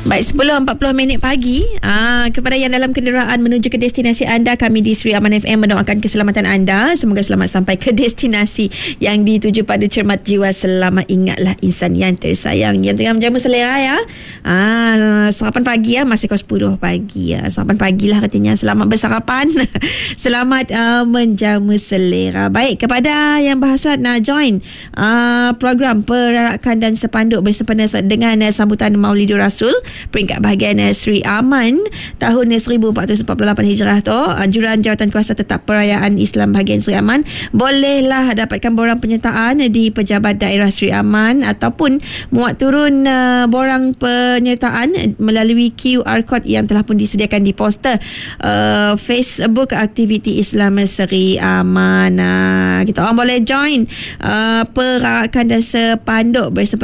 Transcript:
Baik, 10.40 pagi. Kepada yang dalam kenderaan menuju ke destinasi anda, kami di Sri Aman FM mendoakan keselamatan anda. Semoga selamat sampai ke destinasi yang dituju pada cermat jiwa. Selamat, ingatlah insan yang tersayang yang tengah menjamu selera ya. Sarapan pagi ya, masih pukul 10 pagi ya. Sarapan pagi lah katanya. Selamat bersarapan. Selamat menjamu selera. Baik, kepada yang berhasrat nak join program perarakan dan sepanduk bersempena dengan sambutan Maulidur Rasul peringkat bahagian Sri Aman tahun 1448 Hijrah tu, anjuran Jawatan Kuasa Tetap Perayaan Islam bahagian Sri Aman, bolehlah dapatkan borang penyertaan di pejabat daerah Sri Aman ataupun muat turun borang penyertaan melalui QR code yang telah pun disediakan di poster Facebook aktiviti Islam Sri Aman. Kita orang boleh join perarakan dan sepanduk bersempena